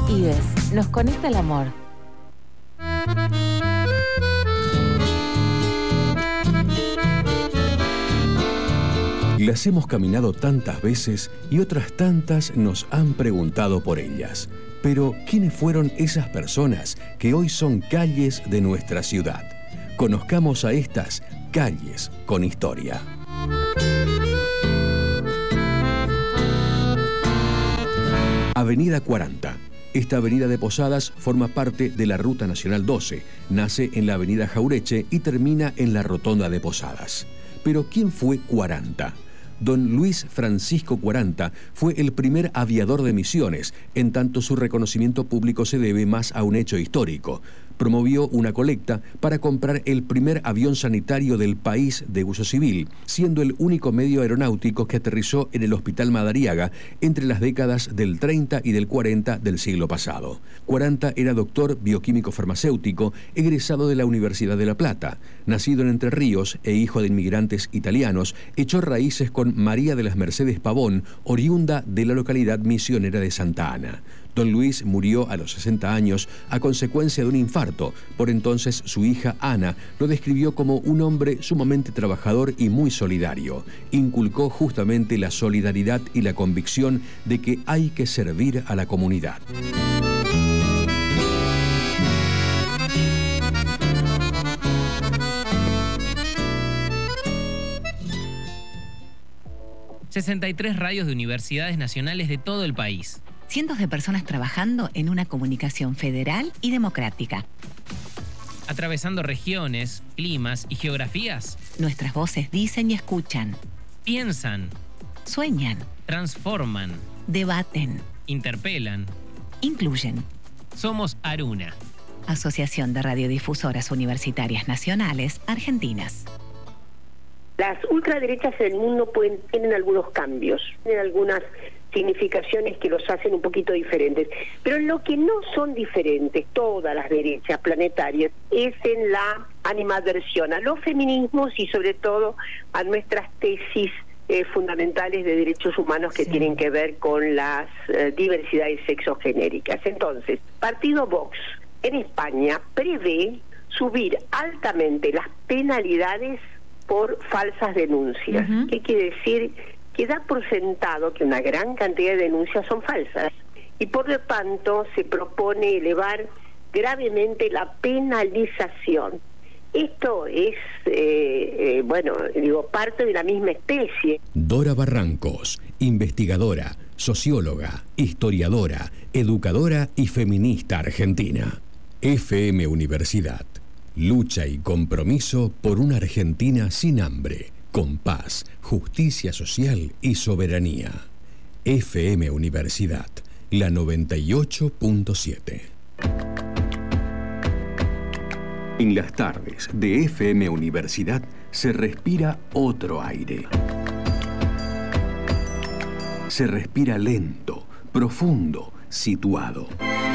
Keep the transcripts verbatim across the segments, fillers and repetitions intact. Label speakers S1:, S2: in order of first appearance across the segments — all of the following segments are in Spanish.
S1: IDES, nos conecta el amor.
S2: Las hemos caminado tantas veces y otras tantas nos han preguntado por ellas. Pero, ¿quiénes fueron esas personas que hoy son calles de nuestra ciudad? Conozcamos a estas calles con historia. Avenida cuarenta. Esta avenida de Posadas forma parte de la Ruta Nacional doce. Nace en la avenida Jaureche y termina en la Rotonda de Posadas. Pero, ¿quién fue cuarenta? Don Luis Francisco cuarenta fue el primer aviador de Misiones, en tanto su reconocimiento público se debe más a un hecho histórico. Promovió una colecta para comprar el primer avión sanitario del país de uso civil, siendo el único medio aeronáutico que aterrizó en el Hospital Madariaga entre las décadas del treinta y del cuarenta del siglo pasado. cuarenta era doctor bioquímico farmacéutico, egresado de la Universidad de La Plata. Nacido en Entre Ríos e hijo de inmigrantes italianos, echó raíces con María de las Mercedes Pavón, oriunda de la localidad misionera de Santa Ana. Don Luis murió a los sesenta años a consecuencia de un infarto. Por entonces su hija Ana lo describió como un hombre sumamente trabajador y muy solidario. Inculcó justamente la solidaridad y la convicción de que hay que servir a la comunidad.
S3: sesenta y tres radios de universidades nacionales de todo el país.
S4: Cientos de personas trabajando en una comunicación federal y democrática.
S3: Atravesando regiones, climas y geografías.
S4: Nuestras voces dicen y escuchan.
S3: Piensan.
S4: Sueñan.
S3: Transforman.
S4: Debaten.
S3: Interpelan.
S4: Incluyen.
S3: Somos Aruna.
S4: Asociación de Radiodifusoras Universitarias Nacionales Argentinas.
S5: Las ultraderechas en el mundo pueden, tienen algunos cambios, tienen algunas significaciones que los hacen un poquito diferentes. Pero en lo que no son diferentes, todas las derechas planetarias, es en la animadversión a los feminismos y sobre todo a nuestras tesis eh, fundamentales de derechos humanos que sí. tienen que ver con las eh, diversidades sexogenéricas. Entonces, Partido Vox en España prevé subir altamente las penalidades por falsas denuncias. Uh-huh. ¿Qué quiere decir? Que da por sentado que una gran cantidad de denuncias son falsas y por lo tanto se propone elevar gravemente la penalización. Esto es, eh, eh, bueno, digo, parte de la misma especie.
S2: Dora Barrancos, investigadora, socióloga, historiadora, educadora y feminista argentina. F M Universidad. Lucha y compromiso por una Argentina sin hambre, con paz, justicia social y soberanía. F M Universidad, la noventa y ocho punto siete. En las tardes de F M Universidad se respira otro aire. Se respira lento, profundo, situado.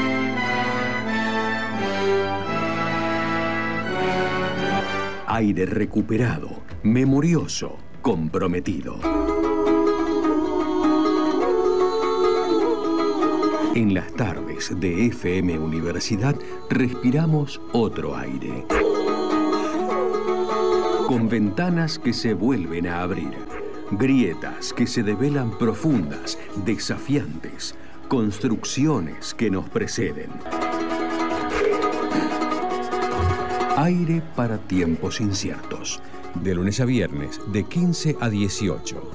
S2: Aire recuperado, memorioso, comprometido. En las tardes de F M Universidad respiramos otro aire. Con ventanas que se vuelven a abrir, grietas que se develan profundas, desafiantes, construcciones que nos preceden. Aire para tiempos inciertos. De lunes a viernes, de quince a dieciocho.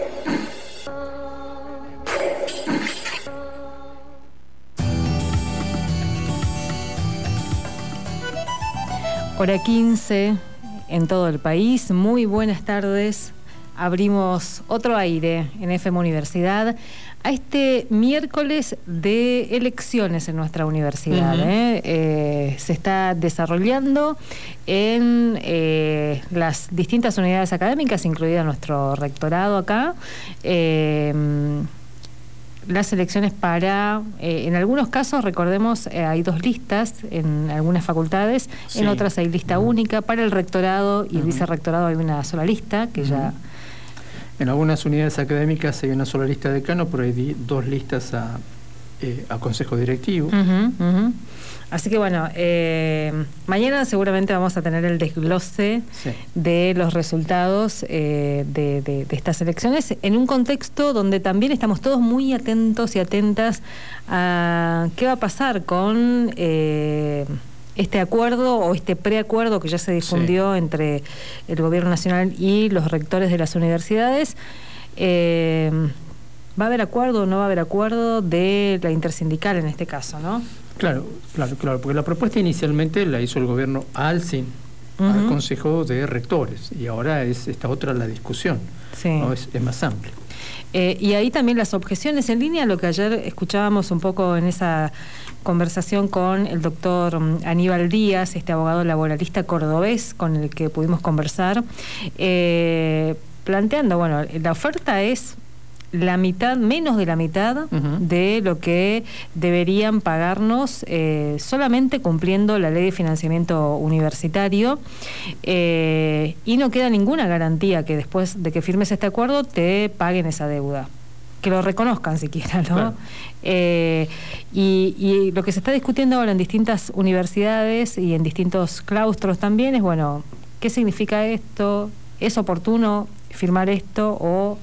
S6: Hora quince en todo el país. Muy buenas tardes. Abrimos otro aire en F M Universidad a este miércoles de elecciones en nuestra universidad. Uh-huh. ¿eh? Eh, se está desarrollando en eh, las distintas unidades académicas, incluida nuestro rectorado acá, eh, las elecciones para, eh, en algunos casos, recordemos, eh, hay dos listas en algunas facultades, sí. En otras hay lista uh-huh. única. Para el rectorado y uh-huh. el vicerrectorado hay una sola lista que uh-huh. ya...
S7: En algunas unidades académicas hay una sola lista de decano, pero hay di- dos listas a, eh, a consejo directivo.
S6: Uh-huh, uh-huh. Así que bueno, eh, mañana seguramente vamos a tener el desglose sí. de los resultados eh, de, de, de estas elecciones en un contexto donde también estamos todos muy atentos y atentas a qué va a pasar con eh, este acuerdo o este preacuerdo que ya se difundió sí. entre el Gobierno Nacional y los rectores de las universidades. Eh, ¿Va a haber acuerdo o no va a haber acuerdo de la intersindical en este caso, no?
S7: Claro, claro, claro, porque la propuesta inicialmente la hizo el gobierno al C I N, uh-huh. al Consejo de Rectores, y ahora es esta otra la discusión, sí. ¿no? es, es más amplia.
S6: Eh, y ahí también las objeciones en línea, lo que ayer escuchábamos un poco en esa conversación con el doctor Aníbal Díaz, este abogado laboralista cordobés con el que pudimos conversar, eh, planteando, bueno, la oferta es la mitad, menos de la mitad uh-huh. de lo que deberían pagarnos eh, solamente cumpliendo la ley de financiamiento universitario eh, y no queda ninguna garantía que después de que firmes este acuerdo te paguen esa deuda, que lo reconozcan siquiera, ¿no? Claro. Eh, y, y lo que se está discutiendo ahora en distintas universidades y en distintos claustros también es, bueno, ¿qué significa esto? ¿Es oportuno firmar esto o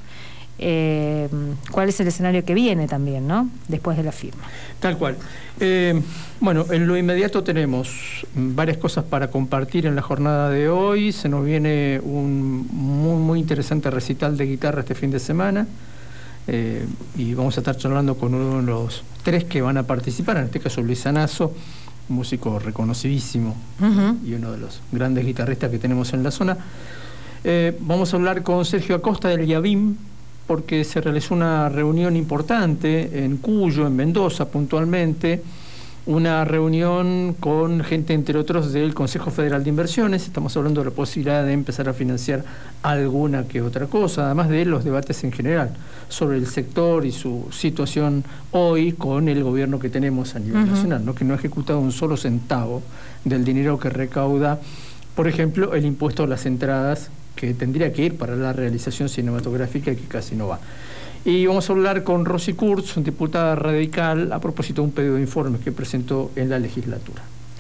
S6: Eh, cuál es el escenario que viene también, ¿no? Después de la firma.
S7: Tal cual. Eh, bueno, en lo inmediato tenemos varias cosas para compartir en la jornada de hoy. Se nos viene un muy, muy interesante recital de guitarra este fin de semana. Eh, y vamos a estar charlando con uno de los tres que van a participar, en este caso Luis Anazo, músico reconocidísimo uh-huh. y uno de los grandes guitarristas que tenemos en la zona. Eh, vamos a hablar con Sergio Acosta del IABIM, porque se realizó una reunión importante en Cuyo, en Mendoza puntualmente, una reunión con gente, entre otros, del Consejo Federal de Inversiones. Estamos hablando de la posibilidad de empezar a financiar alguna que otra cosa, además de los debates en general sobre el sector y su situación hoy con el gobierno que tenemos a nivel uh-huh. nacional, ¿no? Que no ha ejecutado un solo centavo del dinero que recauda, por ejemplo, el impuesto a las entradas, que tendría que ir para la realización cinematográfica y que casi no va. Y vamos a hablar con Rosy Kurz, diputada radical, a propósito de un pedido de informes que presentó en la legislatura.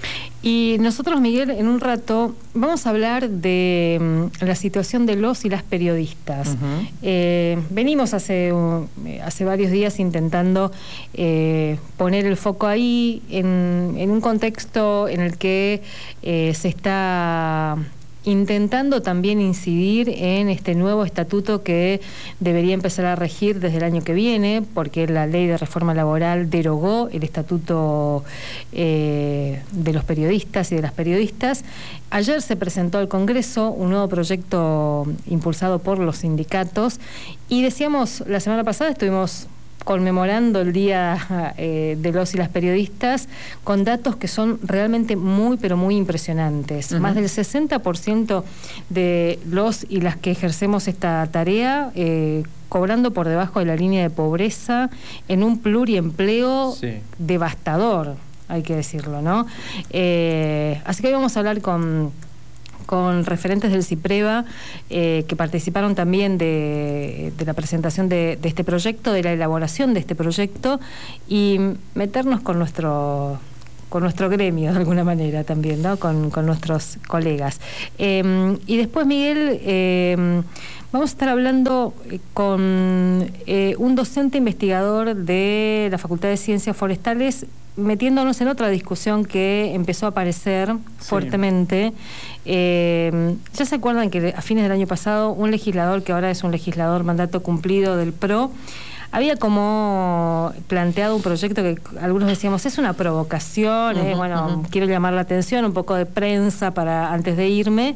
S6: Y nosotros, Miguel, en un rato vamos a hablar de um, la situación de los y las periodistas. Uh-huh. Eh, venimos hace, uh, hace varios días intentando eh, poner el foco ahí en, en un contexto en el que eh, se está intentando también incidir en este nuevo estatuto que debería empezar a regir desde el año que viene, porque la ley de reforma laboral derogó el estatuto eh, de los periodistas y de las periodistas. Ayer se presentó al Congreso un nuevo proyecto impulsado por los sindicatos y decíamos, la semana pasada estuvimos conmemorando el Día eh, de los y las periodistas con datos que son realmente muy, pero muy impresionantes. Uh-huh. Más del sesenta por ciento de los y las que ejercemos esta tarea eh, cobrando por debajo de la línea de pobreza en un pluriempleo sí. devastador, hay que decirlo, ¿no? Eh, así que hoy vamos a hablar con... con referentes del CIPREVA eh, que participaron también de, de la presentación de, de este proyecto, de la elaboración de este proyecto y meternos con nuestro con nuestro gremio de alguna manera también, ¿no? Con, con nuestros colegas. Eh, y después, Miguel, eh, vamos a estar hablando con eh, un docente investigador de la Facultad de Ciencias Forestales, metiéndonos en otra discusión que empezó a aparecer sí. fuertemente. Eh, ya se acuerdan que a fines del año pasado un legislador, que ahora es un legislador mandato cumplido del P R O, había como planteado un proyecto que algunos decíamos es una provocación, uh-huh, eh, bueno, uh-huh. quiero llamar la atención, un poco de prensa para antes de irme,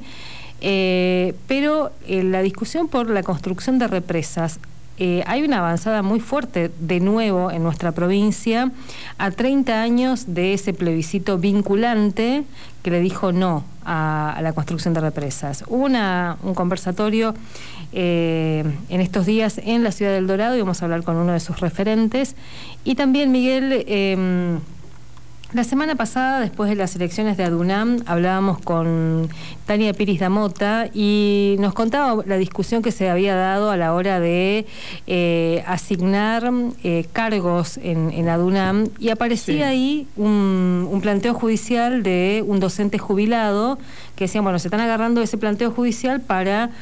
S6: eh, pero eh, la discusión por la construcción de represas. Eh, hay una avanzada muy fuerte de nuevo en nuestra provincia a treinta años de ese plebiscito vinculante que le dijo no a, a la construcción de represas. Hubo una, un conversatorio eh, en estos días en la ciudad del Dorado y vamos a hablar con uno de sus referentes. Y también, Miguel, eh, La semana pasada, después de las elecciones de ADUNAM, hablábamos con Tania Piris Damota y nos contaba la discusión que se había dado a la hora de eh, asignar eh, cargos en, en ADUNAM, y aparecía sí. ahí un, un planteo judicial de un docente jubilado que decían, bueno, se están agarrando ese planteo judicial para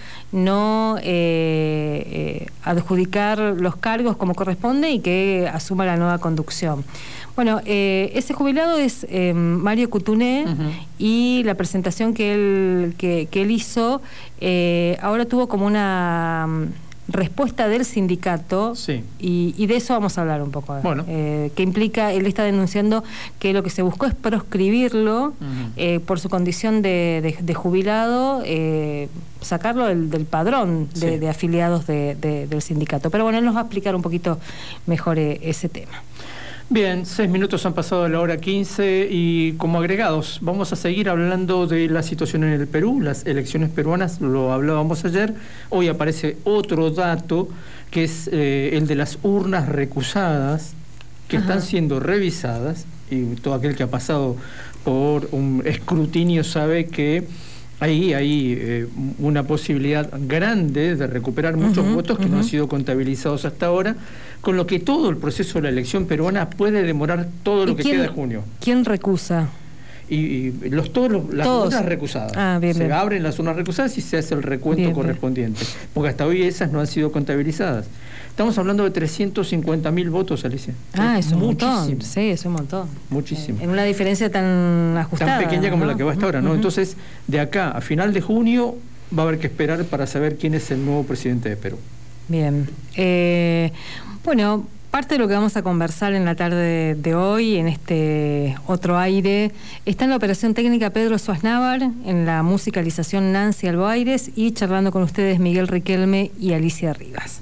S6: no eh, eh, adjudicar los cargos como corresponde y que asuma la nueva conducción. Bueno, eh, ese jubilado es eh, Mario Cutuné, uh-huh. y la presentación que él, que, que él hizo eh, ahora tuvo como una um, respuesta del sindicato, sí. y, y de eso vamos a hablar un poco. Bueno. Eh, que implica, él está denunciando que lo que se buscó es proscribirlo, uh-huh. eh, por su condición de, de, de jubilado, eh, sacarlo del, del padrón de, sí. de afiliados de, de, del sindicato. Pero bueno, él nos va a explicar un poquito mejor eh, ese tema.
S7: Bien, seis minutos han pasado de la hora quince y como agregados vamos a seguir hablando de la situación en el Perú, las elecciones peruanas, lo hablábamos ayer. Hoy aparece otro dato que es eh, el de las urnas recusadas que Ajá. están siendo revisadas, y todo aquel que ha pasado por un escrutinio sabe que ahí hay eh, una posibilidad grande de recuperar muchos uh-huh, votos que uh-huh. no han sido contabilizados hasta ahora, con lo que todo el proceso de la elección peruana puede demorar todo lo que
S6: quién,
S7: queda de junio.
S6: ¿Quién recusa?
S7: Y, y los, todos los, las
S6: todos.
S7: urnas recusadas.
S6: Ah, bien,
S7: se
S6: bien.
S7: abren las urnas recusadas y se hace el recuento bien, correspondiente. Bien. Porque hasta hoy esas no han sido contabilizadas. Estamos hablando de trescientos cincuenta mil votos, Alicia.
S6: Ah, es, es un
S7: muchísimo.
S6: montón. Sí, es un montón.
S7: Muchísimo.
S6: Eh, en una diferencia tan ajustada.
S7: Tan pequeña como
S6: ¿no?
S7: la que va hasta ahora, ¿no? Uh-huh. Entonces, de acá a final de junio va a haber que esperar para saber quién es el nuevo presidente de Perú.
S6: Bien. Eh, bueno, parte de lo que vamos a conversar en la tarde de hoy, en este otro aire, está en la operación técnica Pedro Suaznávar, en la musicalización Nancy Alboaires, y charlando con ustedes Miguel Riquelme y Alicia Rivas.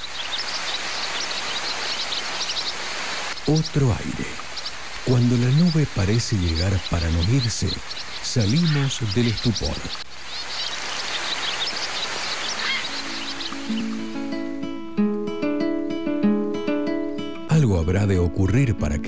S2: Otro aire. Cuando la nube parece llegar para no irse, salimos del estupor. Algo habrá de ocurrir para que